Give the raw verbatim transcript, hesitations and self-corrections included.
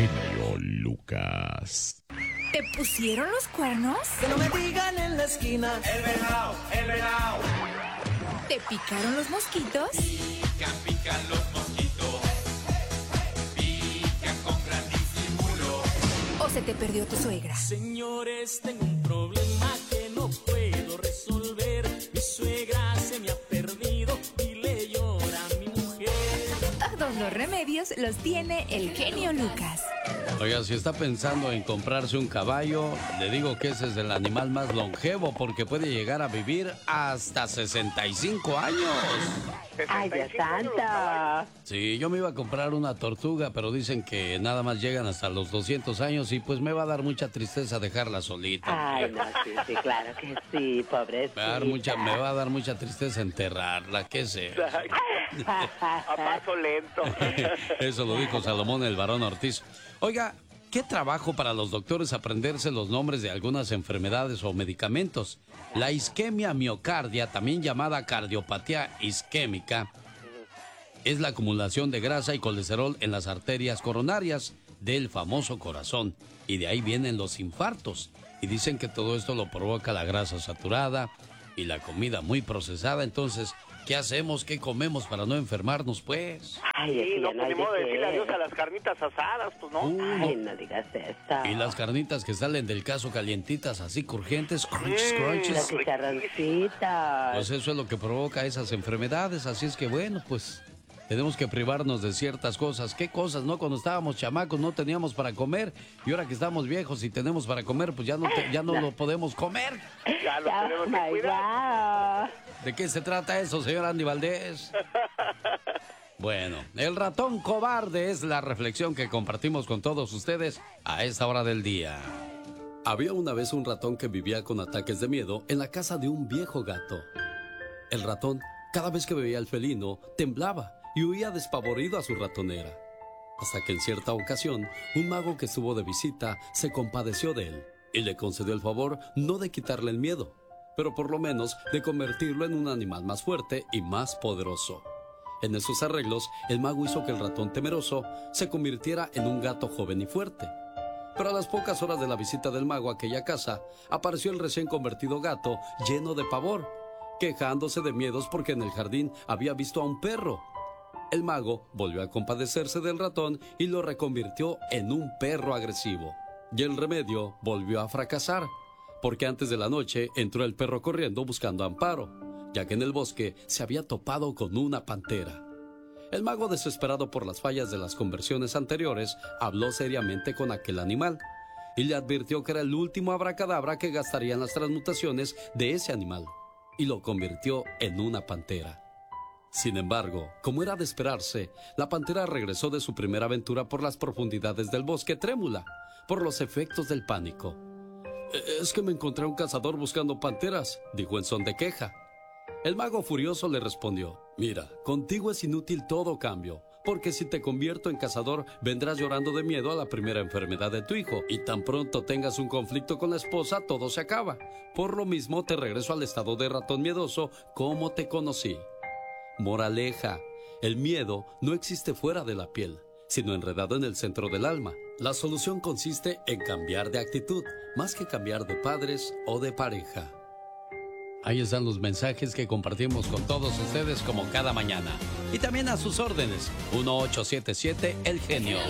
genio Lucas. ¿Te pusieron los cuernos? Que no me digan en la esquina. El venado, el venado. ¿Te picaron los mosquitos? Pican, pican los mosquitos. Pican con gran disimulo. ¿O se te perdió tu suegra? Señores, tengo un problema que no puedo resolver. Mi suegra se me ha perdido y le llora a mi mujer. Todos los remedios los tiene el genio Lucas. Oiga, si está pensando en comprarse un caballo, le digo que ese es el animal más longevo porque puede llegar a vivir hasta sesenta y cinco años. ¡Ay, Dios santo! Sí, yo me iba a comprar una tortuga, pero dicen que nada más llegan hasta los doscientos años y pues me va a dar mucha tristeza dejarla solita. Ay, no, sí, sí, claro que sí, pobrecita. Me va a dar mucha, me va a dar mucha tristeza enterrarla, ¿qué sé? A paso lento. Eso lo dijo Salomón el Barón Ortiz. Oiga, ¿qué trabajo para los doctores aprenderse los nombres de algunas enfermedades o medicamentos? La isquemia miocardia, también llamada cardiopatía isquémica, es la acumulación de grasa y colesterol en las arterias coronarias del famoso corazón. Y de ahí vienen los infartos. Y dicen que todo esto lo provoca la grasa saturada y la comida muy procesada. Entonces, ¿qué hacemos? ¿Qué comemos para no enfermarnos, pues? Ay, Sí, no, no, pues ni modo de decirle adiós a las carnitas asadas, pues no. Uh, Ay, no digas eso. Y las carnitas que salen del caso calientitas, así crujientes, crunches, Los crunches. chicharroncitos. Pues eso es lo que provoca esas enfermedades, así es que bueno, pues tenemos que privarnos de ciertas cosas. ¿Qué cosas, no? Cuando estábamos chamacos no teníamos para comer y ahora que estamos viejos y tenemos para comer, pues ya no, te- ya no lo podemos comer. Ya lo tenemos que Oh, my cuidar. God. ¿De qué se trata eso, señor Andy Valdés? Bueno, el ratón cobarde es la reflexión que compartimos con todos ustedes a esta hora del día. Había una vez un ratón que vivía con ataques de miedo en la casa de un viejo gato. El ratón, cada vez que veía al felino, temblaba y huía despavorido a su ratonera. Hasta que en cierta ocasión, un mago que estuvo de visita se compadeció de él y le concedió el favor no de quitarle el miedo, pero por lo menos de convertirlo en un animal más fuerte y más poderoso. En esos arreglos, el mago hizo que el ratón temeroso se convirtiera en un gato joven y fuerte. Pero a las pocas horas de la visita del mago a aquella casa, apareció el recién convertido gato lleno de pavor, quejándose de miedos porque en el jardín había visto a un perro. El mago volvió a compadecerse del ratón y lo reconvirtió en un perro agresivo. Y el remedio volvió a fracasar, porque antes de la noche entró el perro corriendo buscando amparo, ya que en el bosque se había topado con una pantera. El mago, desesperado por las fallas de las conversiones anteriores, habló seriamente con aquel animal y le advirtió que era el último abracadabra que gastaría en las transmutaciones de ese animal, y lo convirtió en una pantera. Sin embargo, como era de esperarse, la pantera regresó de su primera aventura por las profundidades del bosque trémula, por los efectos del pánico. «Es que me encontré a un cazador buscando panteras», dijo en son de queja. El mago furioso le respondió: «Mira, contigo es inútil todo cambio, porque si te convierto en cazador, vendrás llorando de miedo a la primera enfermedad de tu hijo, y tan pronto tengas un conflicto con la esposa, todo se acaba. Por lo mismo, te regreso al estado de ratón miedoso como te conocí». Moraleja: el miedo no existe fuera de la piel, sino enredado en el centro del alma. La solución consiste en cambiar de actitud, más que cambiar de padres o de pareja. Ahí están los mensajes que compartimos con todos ustedes como cada mañana. Y también a sus órdenes, uno ocho siete siete El Genio.